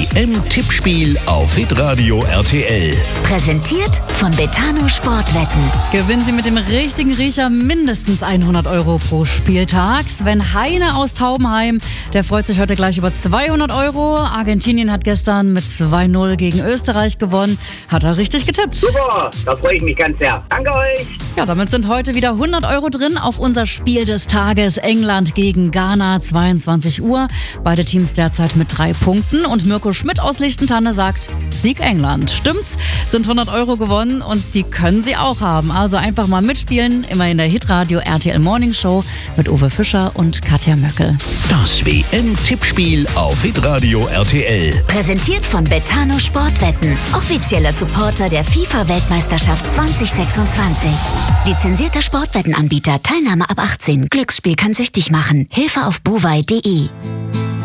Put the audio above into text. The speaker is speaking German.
WM-Tippspiel auf Hitradio RTL. Präsentiert von Betano Sportwetten. Gewinnen Sie mit dem richtigen Riecher mindestens 100 Euro pro Spieltag. Sven Heine aus Taubenheim, der freut sich heute gleich über 200 Euro. Argentinien hat gestern mit 2-0 gegen Österreich gewonnen. Hat er richtig getippt. Super, da freue ich mich ganz sehr. Danke euch. Ja, damit sind heute wieder 100 Euro drin auf unser Spiel des Tages. England gegen Ghana, 22 Uhr. Beide Teams derzeit mit 3 Punkten. Und Mirko Schmidt aus Lichtentanne sagt, Sieg England. Stimmt's? Sind 100 Euro gewonnen und die können Sie auch haben. Also einfach mal mitspielen. Immer in der Hitradio RTL Morning Show mit Uwe Fischer und Katja Möckel. Das WM-Tippspiel auf Hitradio RTL. Präsentiert von Betano Sportwetten. Offizieller Supporter der FIFA-Weltmeisterschaft 2026. Lizenzierter Sportwettenanbieter. Teilnahme ab 18. Glücksspiel kann süchtig machen. Hilfe auf buwei.de.